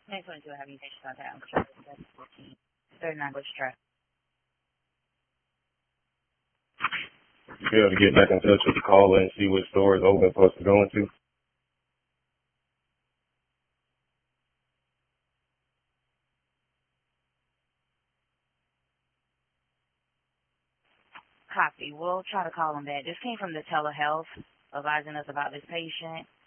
2022 having patient contact on control 714 39 Bush Drive. Be able to get back in touch with the caller and see what store is open for us to go into. Copy. We'll try to call him back. This came from the telehealth advising us about this patient.